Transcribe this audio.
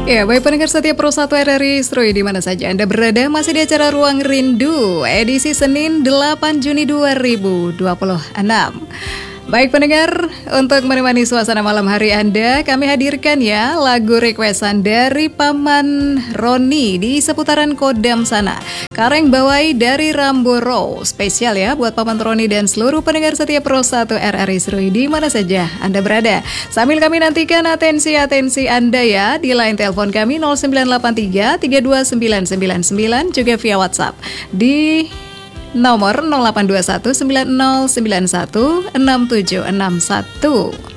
Ya, baik pendengar setia Pro 1 RRI Seru di mana saja Anda berada, masih di acara Ruang Rindu edisi Senin 8 Juni 2026. Baik pendengar, untuk menemani suasana malam hari Anda, kami hadirkan ya lagu requestan dari Paman Roni di seputaran Kodam sana. Kareng Bawai dari Ramboro, spesial ya buat Paman Roni dan seluruh pendengar setia Pro 1 RRI Seru di mana saja Anda berada. Sambil kami nantikan atensi Anda ya di line telepon kami 0983 329999 juga via WhatsApp di nomor 0821 9091 6761.